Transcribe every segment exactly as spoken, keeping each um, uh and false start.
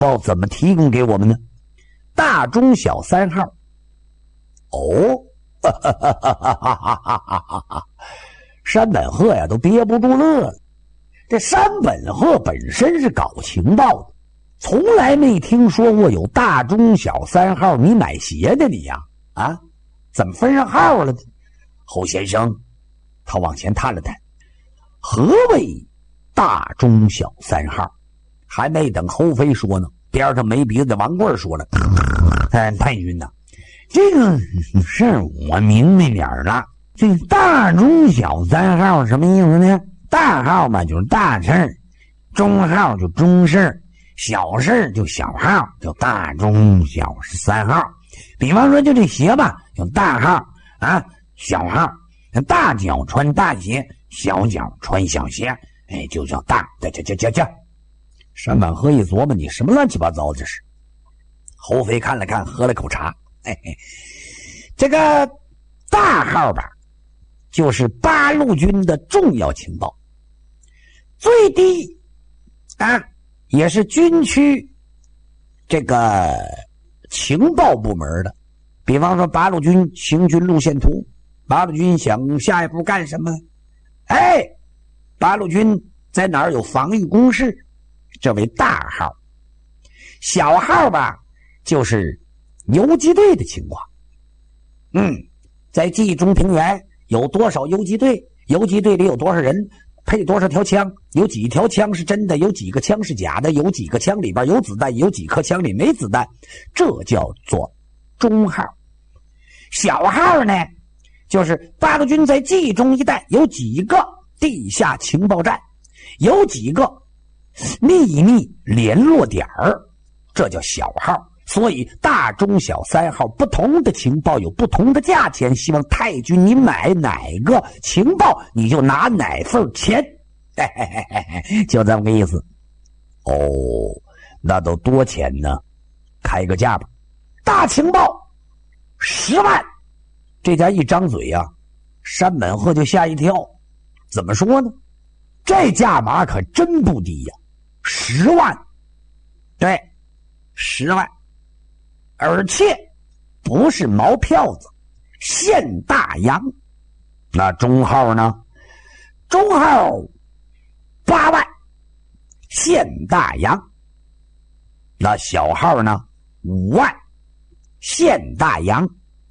报怎么提供给我们呢？大中小三号。哦，哈哈哈哈哈哈哈哈！山本鹤呀都憋不住乐了。这山本鹤本身是搞情报的，从来没听说过有大中小三号你买鞋的你呀啊，怎么分上号了呢？侯先生，他往前探了探，何谓大中小三号？还没等侯飞说呢，边上没鼻子的王贵说了：“哎，太君呐，这个事儿我明白点了。这大中小三号什么意思呢？大号嘛就是大事儿，中号就中事儿，小事儿就小号，就大中小三号。比方说就这鞋吧，有大号啊，小号，大脚穿大鞋，小脚穿小鞋，哎，就叫大。这这这这这。”山本鹤一琢磨，你什么乱七八糟这是？侯飞看了看，喝了口茶，嘿嘿，这个大号吧，就是八路军的重要情报，最低啊，也是军区这个情报部门的。比方说八路军行军路线图，八路军想下一步干什么？哎，八路军在哪儿有防御工事？这为大号。小号吧，就是游击队的情况。嗯，在冀中平原有多少游击队？游击队里有多少人？配多少条枪？有几条枪是真的？有几个枪是假的？有几个枪里边有子弹？有几颗枪里没子弹？这叫做中号。小号呢，就是八路军在冀中一带有几个地下情报站，有几个秘密联络点儿，这叫小号。所以大中小三号不同的情报有不同的价钱，希望太君你买哪个情报你就拿哪份钱，嘿嘿嘿嘿，就这么个意思。哦，那都多钱呢？开个价吧。大情报十万。这家一张嘴啊，山本鹤就吓一跳。怎么说呢？这价码可真不低呀，十万。对，十万。而且不是毛票子，现大洋。那中号呢？中号八万，现大洋。那小号呢？五万，现大洋。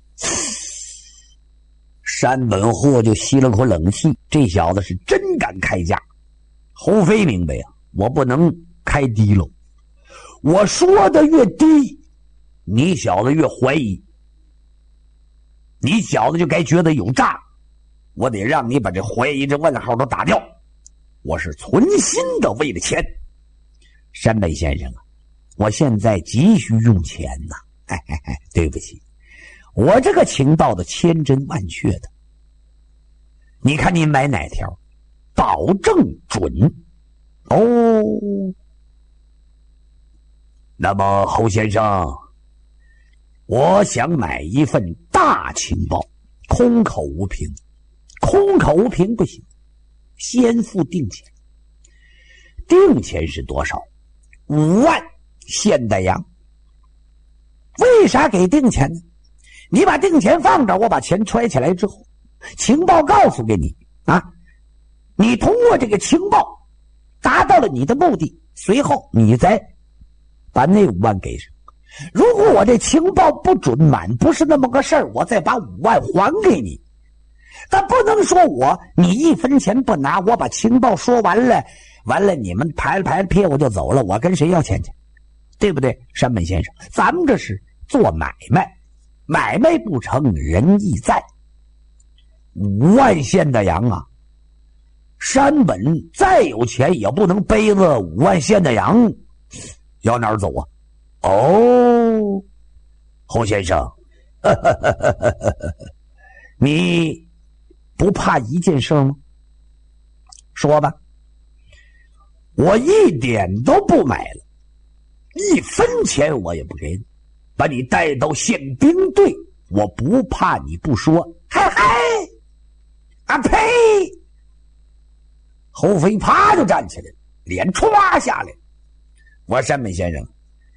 山本鹤就吸了口冷气，这小子是真敢开价。侯飞明白啊，我不能开低喽，我说的越低，你小子越怀疑，你小子就该觉得有诈，我得让你把这怀疑这问号都打掉。我是存心的为了钱。山本先生啊，我现在急需用钱呐、啊，哎哎哎，对不起，我这个情报的千真万确的，你看你买哪条，保证准哦。那么侯先生，我想买一份大情报，空口无凭。空口无凭不行，先付定钱。定钱是多少？五万现代洋。为啥给定钱呢？你把定钱放这，我把钱揣起来之后，情报告诉给你啊，你通过这个情报达到了你的目的，随后你再把那五万给上。如果我这情报不准满，不是那么个事儿，我再把五万还给你。但不能说我你一分钱不拿，我把情报说完了，完了你们拍了拍了屁股就走了，我跟谁要钱去？对不对，山本先生？咱们这是做买卖，买卖不成仁义在。五万现代洋啊，山本再有钱也不能背着五万现代洋要哪儿走啊？哦，侯先生，呵呵呵呵呵呵你不怕一件事吗？说吧。我一点都不买了，一分钱我也不给你，把你带到宪兵队，我不怕你不说。嘿嘿，啊呸！侯飞啪就站起来了，脸歘下来。我山本先生，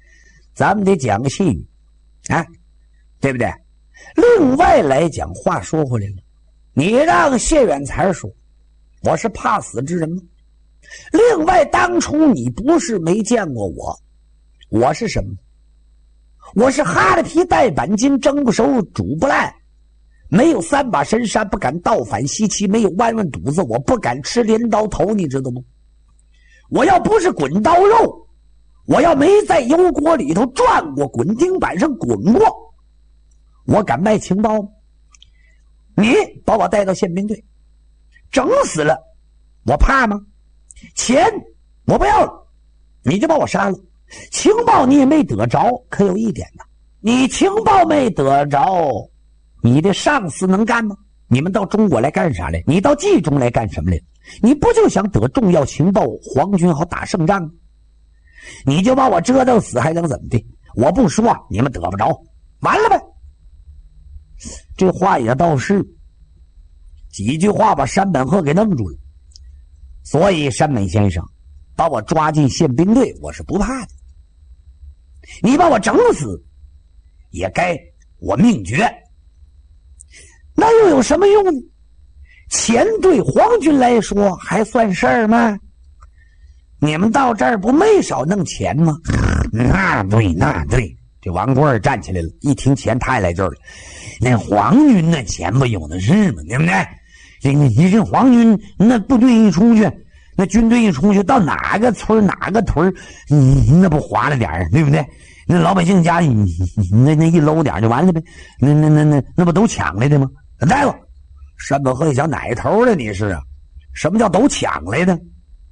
咱们得讲个细语啊，对不对？另外来讲，话说回来了，你让谢远才说我是怕死之人吗？另外，当初你不是没见过我，我是什么？我是哈了皮带板筋，蒸不熟煮不烂，没有三把神山不敢倒反西岐，没有弯弯肚子我不敢吃镰刀头，你知道吗？我要不是滚刀肉，我要没在油锅里头转过，滚钉板上滚过，我敢卖情报吗？你把我带到宪兵队整死了，我怕吗？钱我不要了，你就把我杀了。情报你也没得着，可有一点呢，你情报没得着，你的上司能干吗？你们到中国来干啥来？你到冀中来干什么来？你不就想得重要情报，皇军好打胜仗吗？你就把我折腾死还能怎么的？我不说你们得不着，完了呗。这话也倒是，几句话把山本鹤给弄住了。所以山本先生把我抓进宪兵队，我是不怕的。你把我整死也该我命绝，那又有什么用呢？钱对皇军来说还算事儿吗？你们到这儿不没少弄钱吗？那对那对。这王贵站起来了，一听钱太来劲儿了。那皇军那钱不有的是吗？对不对？这你这皇军那部队一出去，那军队一出去，到哪个村哪个屯嗯，那不划了点儿，对不对？那老百姓家里那那一搂点就完了呗，那那那那那不都抢来的吗？大夫，山本鹤一想哪头的你是啊？什么叫都抢来的？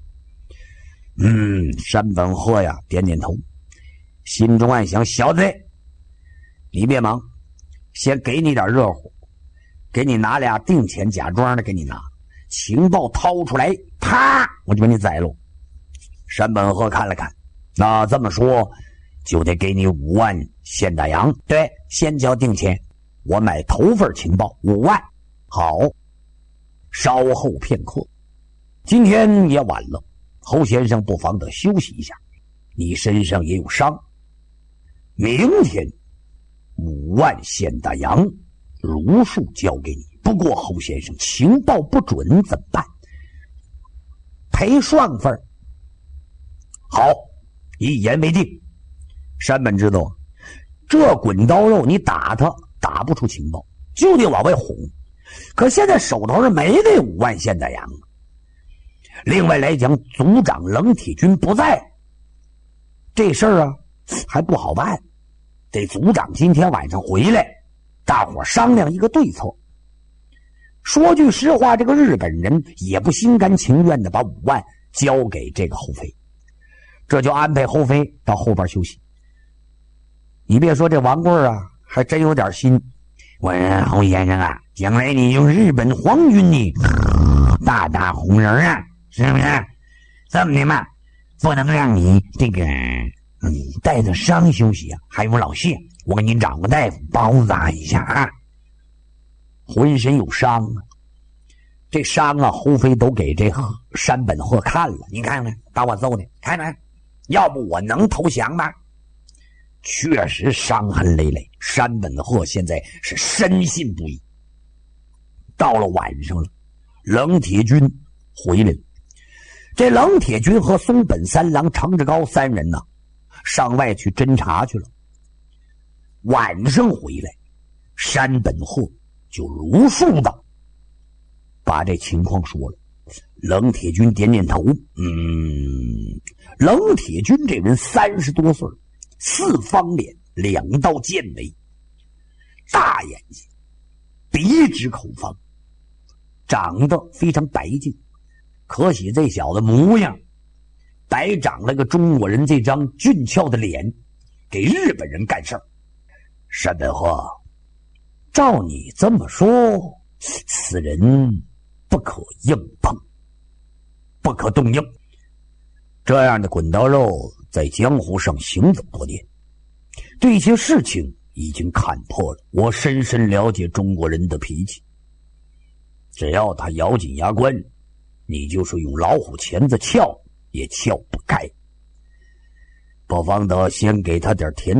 嗯，山本鹤呀点点头，心中暗想：小子，你别忙，先给你点热乎，给你拿俩定钱假装的给你拿，情报掏出来，啪，我就把你宰了。山本鹤看了看，那这么说就得给你五万现大洋。对，先交定钱，我买头份情报五万。好，稍后片刻，今天也晚了，侯先生不妨得休息一下，你身上也有伤，明天五万现大洋如数交给你。不过侯先生情报不准怎么办？赔双份。好，一言为定。山本知道这滚刀肉你打他打不出情报，就得往外哄，可现在手头上没那五万现大洋。另外来讲，组长冷铁军不在，这事儿啊还不好办，得组长今天晚上回来，大伙商量一个对策。说句实话，这个日本人也不心甘情愿的把五万交给这个侯飞，这就安排侯飞到后边休息。你别说这王贵啊，还真有点心。我说侯先生啊，将来你就是日本皇军的大大红人啊，是不是？这么的嘛，不能让你这个嗯带着伤休息啊。还有老谢，我给你找个大夫包扎一下啊。浑身有伤啊，这伤啊，侯飞都给这山本鹤看了。你看看，把我揍的，看看，要不我能投降吗？确实伤痕累累，山本鹤现在是深信不疑。到了晚上了，冷铁军回来了。这冷铁军和松本三郎、长志高三人呢，上外去侦查去了。晚上回来，山本鹤就如数的把这情况说了。冷铁军点点头，嗯，冷铁军这人三十多岁，四方脸，两道剑眉，大眼睛，鼻直口方，长得非常白净。可惜这小子模样白长了个中国人这张俊俏的脸，给日本人干事儿。山本鹤，照你这么说，此人不可硬碰，不可动硬。这样的滚刀肉在江湖上行走多年，对一些事情已经看破了。我深深了解中国人的脾气，只要他咬紧牙关，你就是用老虎钳子撬也撬不开。不妨得先给他点甜